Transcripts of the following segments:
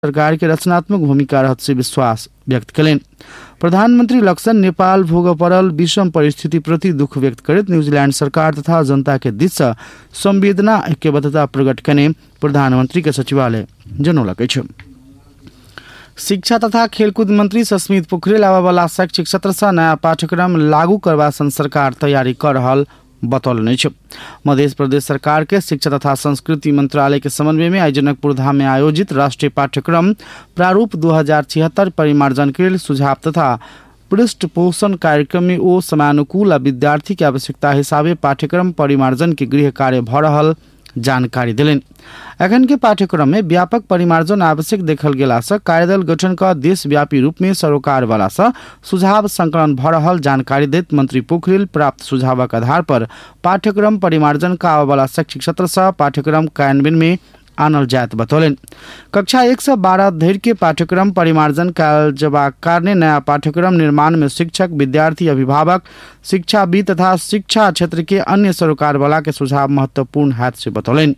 सरकार के रचनात्मक भूमिका रहत से विश्वास व्यक्त करें। प्रधानमंत्री लक्ष्मण नेपाल भोग परल विषम परिस्थिति प्रति दुख व्यक्त करत न्यूजीलैंड सरकार तथा जनता के दिश संवेदना ऐक्यबद्धता प्रकट करने प्रधानमंत्री के सचिवालय जनौलकै छ। शिक्षा तथा खेलकूद मंत्री सस्मित पोखरेल आवावाला शैक्षिक सत्र से नया पाठ्यक्रम लागू करवा सरकार तैयारी कर रहल बतौलने छ। मध्य प्रदेश सरकार के शिक्षा तथा संस्कृति मंत्रालय के समन्वय में आज जनकपुर धाम में आयोजित राष्ट्रीय पाठ्यक्रम प्रारूप 2076 परिमार्जन के लिए सुझाव तथा पृष्ठपोषण कार्यक्रम में ओ समानुकूल विद्यार्थी की आवश्यकता हिसाबे पाठ्यक्रम परिमार्जन के गृह कार्य भ रहल जानकारी दिलेन। एखन के पाठ्यक्रम में व्यापक परिमार्जन आवश्यक देखल गेला से कार्यदल गठन का देशव्यापी रूप में सरोकार वाला से सुझाव संकलन भ रहल जानकारी देत मंत्री पोखरेल प्राप्त सुझावक आधार पर पाठ्यक्रम परिमार्जन का आवावाला शैक्षिक सत्र से पाठ्यक्रम कार्यान्वयन में आनल जात बतौलेन। कक्षा 1 से 12 धरि के पाठ्यक्रम परिमार्जन काल जवाब कारणे नया पाठ्यक्रम निर्माण में शिक्षक, विद्यार्थी, अभिभावक, शिक्षाविद तथा शिक्षा क्षेत्र के अन्य सरोकार वाला के सुझाव महत्वपूर्ण हाथ से बतौलेन।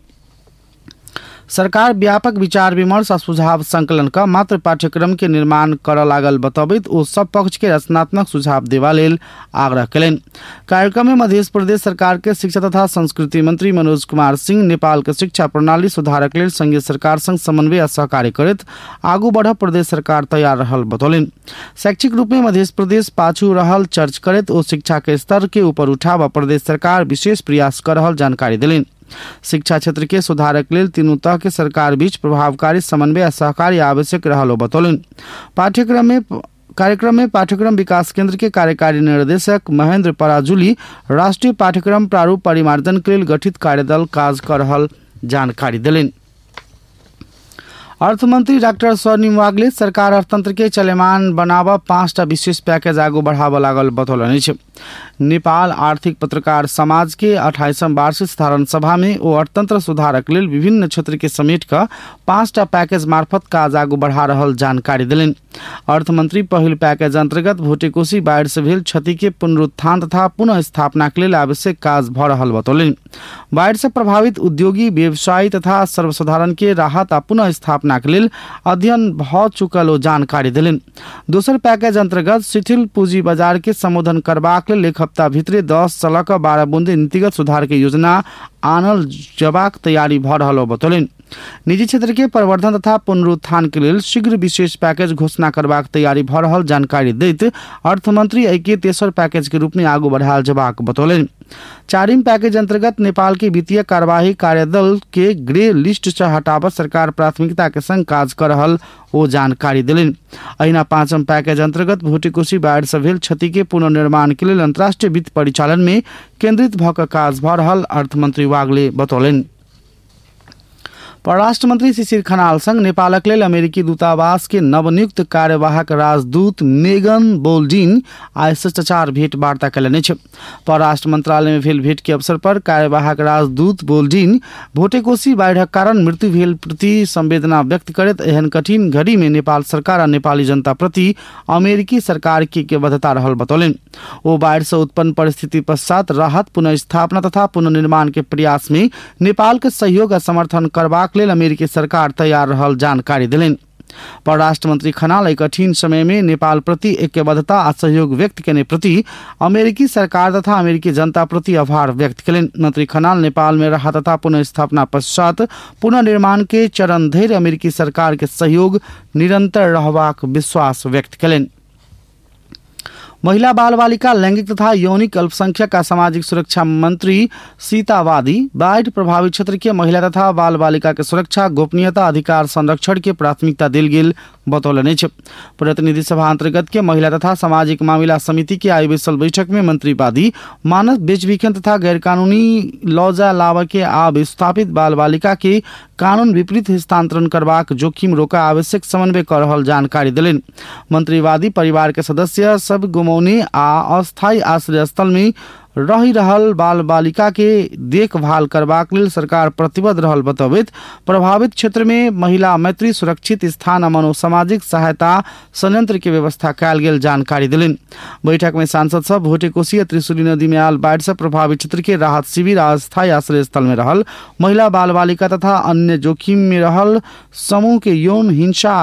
सरकार व्यापक विचार विमर्श और सुझाव संकलन का मात्र पाठ्यक्रम के निर्माण कर लागल बतौबैत ओ सब पक्ष के रचनात्मक सुझाव देवा लेल आग्रह करें। कार्यक्रम में मध्य प्रदेश सरकार के शिक्षा तथा संस्कृति मंत्री मनोज कुमार सिंह नेपाल के शिक्षा प्रणाली सुधारक लेल संघीय सरकार संग समन्वय और सहकार्य करत आगू बढ़ प्रदेश सरकार तैयार रहल बतौलेन। शैक्षिक रूप में मध्य प्रदेश पाछू रहल चर्च करत ओ शिक्षा के स्तर के ऊपर उठाव प्रदेश सरकार विशेष प्रयास कर रहल जानकारी दिलेन। शिक्षा क्षेत्र के सुधारक लेल तीनों तह के सरकार बीच प्रभावकारी समन्वय और सहकार्य आवश्यक रहल बतौलेन। कार्यक्रम में पाठ्यक्रम विकास केंद्र के कार्यकारी निर्देशक महेंद्र पराजुली राष्ट्रीय पाठ्यक्रम प्रारूप परिमार्जन के लिए गठित कार्यदल कार्य कर रहल जानकारी दिलेन। अर्थमंत्री डाक्टर स्वर्णिम वाग्ले सरकार अर्थतंत्र के चलमान बनावा 5टा विशेष पैकेज आगू बढ़ावा लागल बतौलनि छ। नेपाल आर्थिक पत्रकार समाज के 28वां वार्षिक साधारण सभा में ओ अर्थतंत्र सुधारक लेल विभिन्न क्षेत्र के समेट का 5टा पैकेज मार्फत काज आगू बढ़ा रहल जानकारी दिलेन। अर्थमंत्री पहिल पैकेज अंतर्गत भोटेकोशी बाढ़ से भेल क्षति के पुनरुत्थान तथा पुनः स्थापना के लिए आवश्यक काज भ रहल बतौलेन। बाढ़ से प्रभावित उद्योगी, व्यवसायी तथा सर्वसाधारण के राहत आ पुनः स्थापना के लिए अध्ययन भ चुकल ओ जानकारी दिलेन। दोसर पैकेज अंतर्गत शिथिल पूंजी बाजार के संबोधन करबाक लेल एक हफ्ता भीतरे 10 सलक 12 बुंदे नीतिगत सुधार के योजना आनल जबाक तैयारी भ रहल बतौलेन। निजी क्षेत्र के प्रवर्धन तथा पुनरुत्थान के लिए शीघ्र विशेष पैकेज घोषणा करबाक तैयारी भ रहल जानकारी दैत अर्थमंत्री एके तेसर पैकेज के रूप में आगू बढ़ाल जबाक बतौलेन। 4वीं पैकेज अंतर्गत नेपाल के वित्तीय कार्यवाही कार्यदल के ग्रे लिस्ट से हटाव सरकार प्राथमिकता के संग काज कर रहल ओ जानकारी दिलेन। अहिना 5वां पैकेज अंतर्गत भोटेकोशी बाढ़ से भेल क्षति के पुनर्निर्माण के लिए अंतर्राष्ट्रीय वित्त परिचालन में केंद्रित भ क काज भ रहल अर्थमंत्री वाग्ले बतौलेन। परराष्ट्र मंत्री शिशिर खनाल संग नेपालक लेल अमेरिकी दूतावास के नवनियुक्त कार्यवाहक राजदूत मेगन बोल्डिन आज शिष्टाचार भेंट वार्ता कयलनि छ। परराष्ट्र मंत्रालय में भेल भेंट के अवसर पर कार्यवाहक राजदूत बोल्डिन भोटेकोशी बाढ़क कारण मृत्यु भेल प्रति संवेदना व्यक्त करत एहन कठिन घड़ी में नेपाल सरकार और नेपाली जनता प्रति अमेरिकी सरकार की प्रतिबद्धता रहल बतौलेन। ओ बाढ़ से उत्पन्न परिस्थिति पश्चात राहत, पुनः स्थापना तथा पुनर्निर्माण के प्रयास में नेपाल के सहयोग और समर्थन करबाक लेल अमेरिकी सरकार तैयार रहल जानकारी दिलेन। परराष्ट्र मंत्री खनाल एक कठिन समय में नेपाल प्रति ऐक्यबद्धता और सहयोग व्यक्त करने प्रति अमेरिकी सरकार तथा अमेरिकी जनता प्रति आभार व्यक्त करें। मंत्री खनाल नेपाल में राहत तथा पुनः स्थापना पश्चात पुनर्निर्माण के चरण धरि अमेरिकी सरकार के सहयोग निरंतर रहबाक विश्वास व्यक्त करें। महिला बाल बालिका लैंगिक तथा यौनिक अल्पसंख्यक सामाजिक सुरक्षा मंत्री सीता वादी बाढ़ प्रभावित क्षेत्र के महिला तथा बाल बालिका के सुरक्षा, गोपनीयता, अधिकार संरक्षण के प्राथमिकता दिल गेल बतौलनि छ। प्रतिनिधि सभा अंतर्गत के महिला तथा सामाजिक मामला समिति के आय बैसल बैठक में मंत्री वादी मानव बेचबिखन तथा गैर कानूनी लौजा लावा के आ विस्थापित बाल बालिका के कानून विपरीत हस्तांतरण करबाक जोखिम रोका आवश्यक समन्वय कर रहल जानकारी दिलेन। मंत्री वादी परिवार के सदस्य सब गुमौने आ अस्थायी आश्रय स्थल में रही रहल बाल बालिका के देखभाल करबाक लेल सरकार प्रतिबद्ध रहल बतबैत प्रभावित क्षेत्र में महिला मैत्री सुरक्षित स्थान आ मनोसामाजिक सहायता संयंत्र के व्यवस्था कयल गेल जानकारी दिलनि। बैठक में सांसद सब भोटेकोशी आ त्रिशुली नदी में आयल बाढ़ से प्रभावित क्षेत्र के राहत शिविर आ अस्थायी आश्रय स्थल में रहल महिला बाल बालिका तथा अन्य जोखिम में रहल समूह के यौन हिंसा